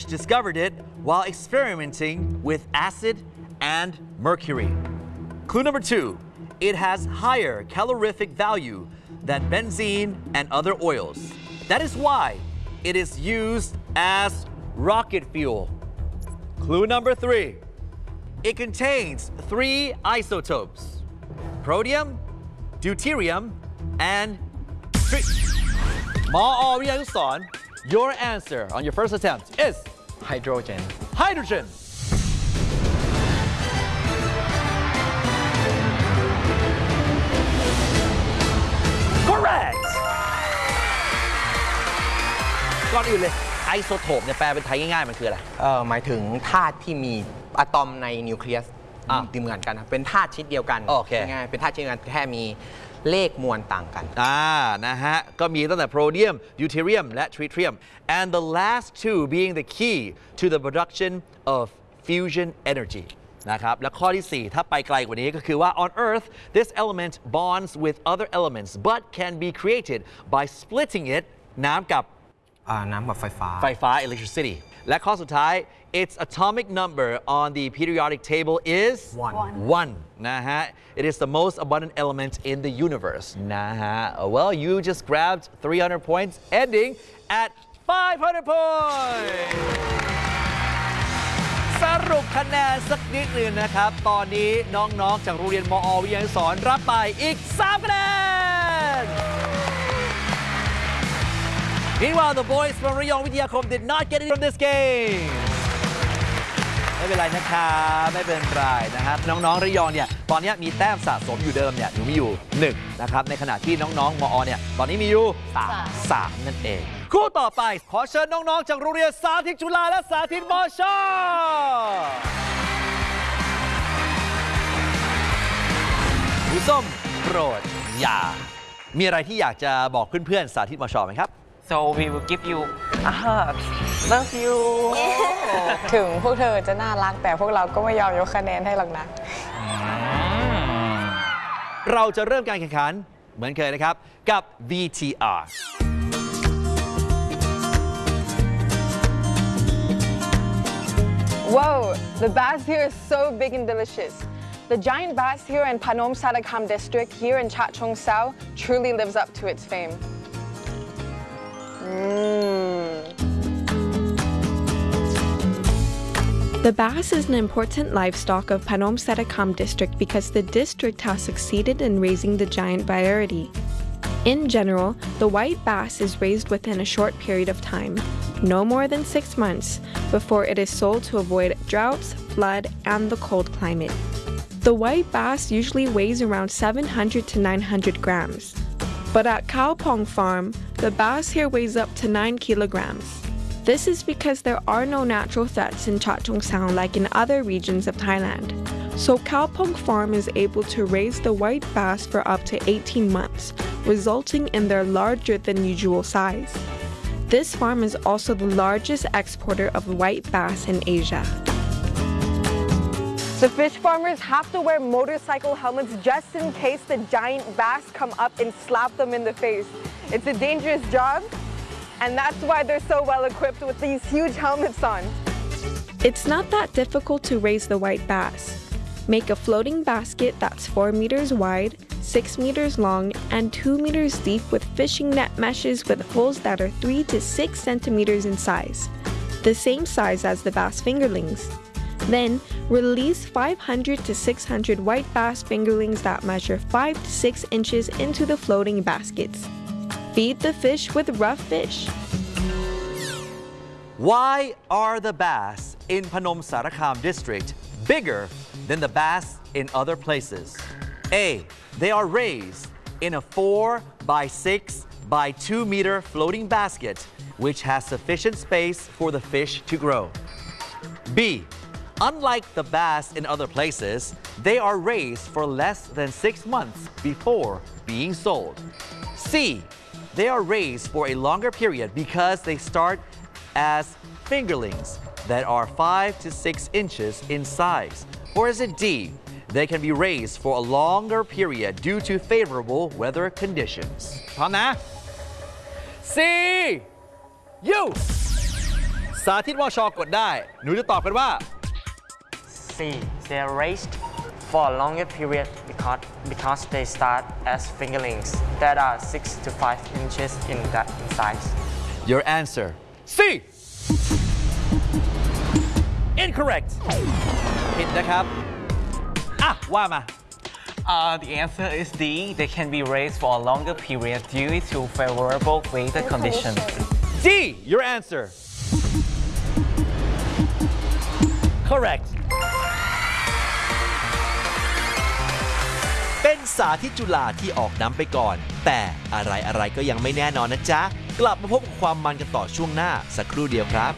discovered it while experimenting with acid and mercury. Clue number 2, it has higher calorific value than benzene and other oils. That is why it is used as rocket fuel. Clue number 3, it contains 3 isotopes: protium, deuterium, and Ma'o Wiyanusorn, your answer on your first attempt is hydrogen. Hydrogen. Correct. ก่อนอื่นเลยไอโซโทปเนี่ยแปลเป็นไทยง่ายๆมันคืออะไรหมายถึงธาตุที่มีอะตอมในนิวเคลียสเหมือนกันนะเป็นธาตุชนิดเดียวกันโอเคง่ายๆเป็นธาตุชนิดเดียวกันแค่มีเลขมวลต่างกันนะฮะก็มีตั้งแต่โพรเดียมดิวเทเรียมและทริเทียม and the last two being the key to the production of fusion energy นะครับและข้อที่ 4 ถ้าไปไกลกว่านี้ก็คือว่า on Earth this element bonds with other elements but can be created by splitting it น้ำกับไฟฟ้า electricity และข้อสุดท้าย its atomic number on the periodic table is 1 นะฮะ it is the most abundant element in the universe นะฮะ well you just grabbed 300 points ending at 500 points สรุปคะแนนสักนิดหนึ่งนะครับตอนนี้น้องๆจากโรงเรียนมอ.วิทยานุสรณ์รับไปอีก3คะแนนMeanwhile, the boys from Rayong Vidyakom did not get it from this game. ไม่เป็นไรนะครับไม่เป็นไรนะครับน้องๆระยองเนี่ยตอนนี้มีแต้มสะสมอยู่เดิมเนี่ยมีอยู่1นะครับในขณะที่น้องๆมอเนี่ยตอนนี้มีอยู่3นั่นเองคู่ต่อไปขอเชิญน้องๆจากโรงเรียนสาธิตจุฬาและสาธิตมอชผู้ส้มโปรดอย่ามีอะไรที่อยากจะบอกเพื่อนๆสาธิตมอชไหมครับ So we will give you a hug. Love you. ถึงพวกเธอจะน่ารักแต่พวกเราก็ไม่ยอมยกคะแนนให้หรอกนะเราจะเริ่มการแข่งขันเหมือนเคยนะครับกับ VTR Whoa, the bass here is so big and delicious. The giant bass here in Panom Sarakam district here in Chat Chong Sao truly lives up to its fame. The bass is an important livestock of Panom Sarakam district because the district has succeeded in raising the giant variety. In general, the white bass is raised within a short period of time, no more than 6 months, before it is sold to avoid droughts, flood, and the cold climate. The white bass usually weighs around 700 to 900 grams. But at Khao Pong Farm, the bass here weighs up to 9 kilograms. This is because there are no natural threats in Chat Chong Sao like in other regions of Thailand. So Khao Pong Farm is able to raise the white bass for up to 18 months, resulting in their larger than usual size. This farm is also the largest exporter of white bass in Asia. The fish farmers have to wear motorcycle helmets just in case the giant bass come up and slap them in the face. It's a dangerous job, and that's why they're so well equipped with these huge helmets on. It's not that difficult to raise the white bass. Make a floating basket that's 4 meters wide, 6 meters long, and 2 meters deep with fishing net meshes with holes that are 3 to 6 centimeters in size, the same size as the bass fingerlings. Then, release 500 to 600 white bass fingerlings that measure 5 to 6 inches into the floating baskets. Feed the fish with rough fish. Why are the bass in Panom Sarakam district bigger than the bass in other places? A. They are raised in a 4 by 6 by 2 meter floating basket, which has sufficient space for the fish to grow. B. Unlike the bass in other places, they are raised for less than 6 months before being sold. C. They are raised for a longer period because they start as fingerlings that are 5 to 6 inches in size. Or is it D? They can be raised for a longer period due to favorable weather conditions. พร้อมนะ C. U. สาธิตมชกดได้หนูจะตอบกันว่า C. They are raised for a longer period because they start as fingerlings that are 6 to 5 inches in size. Your answer C Incorrect ผิดนะครับว่ามา The answer is D. They can be raised for a longer period due to favorable weather conditions. D Your answer Correct เป็นสาธิตจุฬาที่ออกนำไปก่อนแต่อะไรก็ยังไม่แน่นอนนะจ๊ะกลับมาพบกับความมันกันต่อช่วงหน้าสักครู่เดียวครับ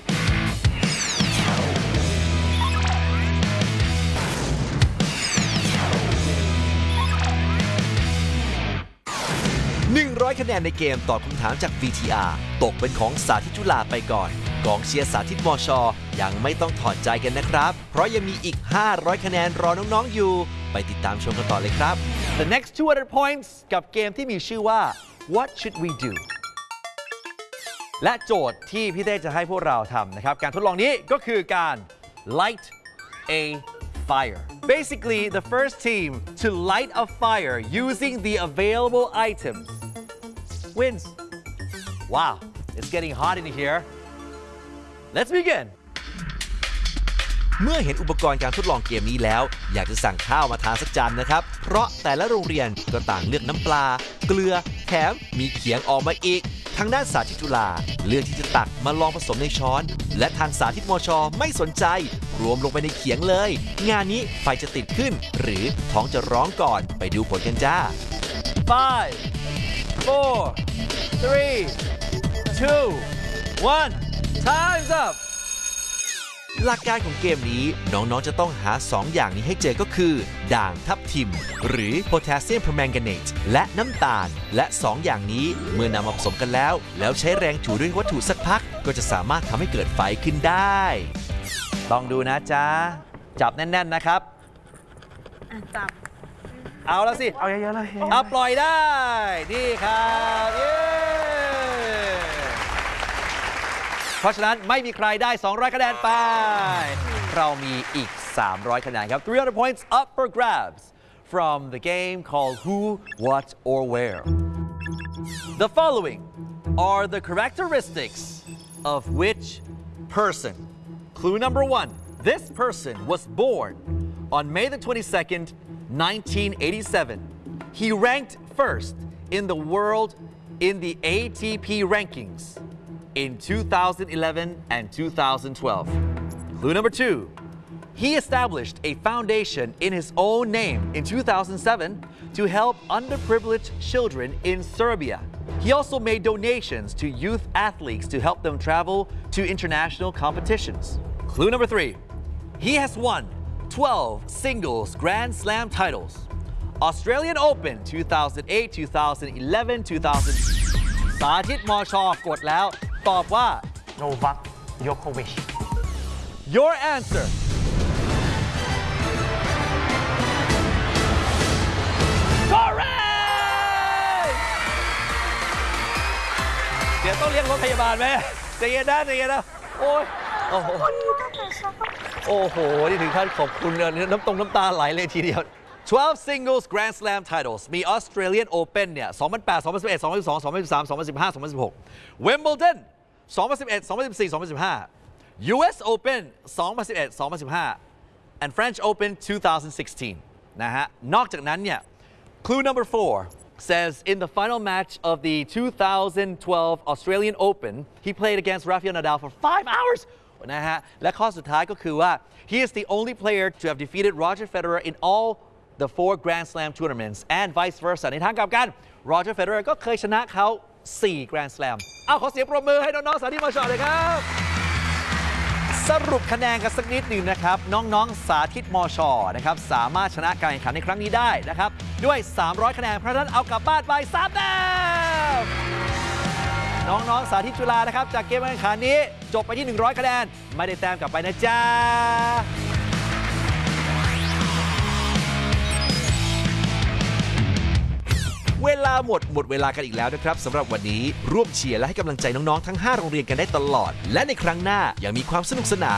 100 คะแนนในเกมตอบคำถามจาก VTR ตกเป็นของสาธิตจุฬาไปก่อนกองเชียร์สาธิตมชยังไม่ต้องถอดใจกันนะครับเพราะยังมีอีก500 คะแนนรอน้องๆอยู่ไปติดตามชมกันต่อเลยครับ The next 200 points กับเกมที่มีชื่อว่า What should we do และโจทย์ที่พี่เต้จะให้พวกเราทำนะครับการทดลองนี้ก็คือการ light a fire basically the first team to light a fire using the available items wins wow it's getting hot in here let's begin เมื่อเห็นอุปกรณ์การทดลองเกมนี้แล้วอยากจะสั่งข้าวมาทานสักจานนะครับเพราะแต่ละโรงเรียนก็ต่างเลือกน้ำปลาเกลือแถมมีเขียงออกมาอีกทางด้านสาธิตจุฬาเลือกที่จะตักมาลองผสมในช้อนและทางสาธิตมชไม่สนใจรวมลงไปในเขียงเลยงานนี้ไฟจะติดขึ้นหรือท้องจะร้องก่อนไปดูผลกันจ้า 5 4 3 2 1 Time's up หลักการของเกมนี้น้องๆจะต้องหา2อย่างนี้ให้เจอก็คือด่างทับทิมหรือโพแทสเซียมเพอร์แมงกาเนตและน้ำตาลและ2อย่างนี้เมื่อนำมาผสมกันแล้วใช้แรงถูด้วยวัตถุสักพักก็จะสามารถทำให้เกิดไฟขึ้นได้ต้องดูนะจ๊ะจับแน่นๆนะครับจับเอาแล้วสิเอาเยอะๆเลยเอาปล่อยได้นี่ครับเย้เพราะฉะนั้นไม่มีใครได้ 200 คะแนนไปเรามีอีก 300 คะแนนครับ 300 points up for grabs from the game called Who, What, or Where. The following are the characteristics of which person. Clue number 1. This person was born on May the 22nd, 1987. He ranked first in the world in the ATP rankings in 2011 and 2012. Clue number 2. He established a foundation in his own name in 2007 to help underprivileged children in Serbia. He also made donations to youth athletes to help them travel to international competitions. Clue number 3. He has won 12 singles Grand Slam titles. Australian Open 2008, 2011, 2000. สาธิตมช.กดแล้วตอบว่า Novak Djokovic Your answer Correct เดี๋ยวต้องเรียกรถพยาบาลไหมใจเย็นนะโอ้ยโอ้โหนี่ถึงขั้นขอบคุณน้ำตาไหลเลยทีเดียว 12 singles Grand Slam titles มี Australian Open เนี่ย 2008 2011 2012 2013 2015 2016 Wimbledon 2011 2014 2015 US Open 2011 2015 and French Open 2016 นะฮะนอกจากนั้นเนี่ย Clue number 4 says in the final match of the 2012 Australian Open he played against Rafael Nadal for 5 hours นะฮะและข้อสุดท้ายก็คือว่า he is the only player to have defeated Roger Federer in all the 4 Grand Slam tournaments and vice versa ในทางกลับกัน Roger Federer ก็เคยชนะเขา4 Grand Slam ขอเสียงปรบมือให้น้องๆสาธิตมช.เลยครับสรุปคะแนนกันสักนิดหนึ่งนะครับน้องๆสาธิตมช.นะครับสามารถชนะการแข่งขันในครั้งนี้ได้นะครับด้วย300 คะแนนเพราะฉะนั้นเอากลับบ้านไป3 แต้มน้องๆสาธิตจุฬานะครับจากเกมการแข่งขันนี้จบไปที่100 คะแนนไม่ได้แต้มกลับไปนะจ๊ะเวลาหมดเวลากันอีกแล้วนะครับสำหรับวันนี้ร่วมเชียร์และให้กำลังใจน้องๆทั้ง 5 โรงเรียนกันได้ตลอด และในครั้งหน้ายังมีความสนุกสนาน